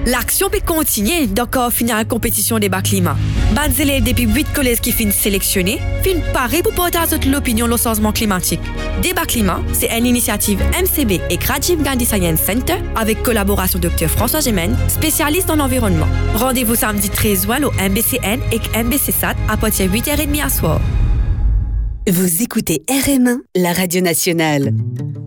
L'action peut continuer d'accord finir la compétition débat climat. Ban élèves depuis 8 collèges qui finissent sélectionnés, finissent pareil pour porter à toute l'opinion le changement climatique. Débat climat, c'est une initiative MCB et Rajiv Gandhi Science Center avec collaboration Dr François Gemène, spécialiste dans l'environnement. Rendez-vous samedi 13 juin au MBCN et MBCSAT à partir de 8h30 à soir. Vous écoutez RM1, la radio nationale.